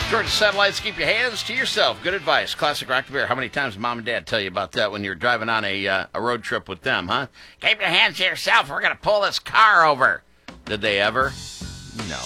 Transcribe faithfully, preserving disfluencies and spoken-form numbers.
Georgia Satellites, keep your hands to yourself. Good advice. Classic Rock to Beer. How many times did Mom and Dad tell you about that when you're driving on a uh, a road trip with them, huh? Keep your hands to yourself. We're going to pull this car over. Did they ever? No.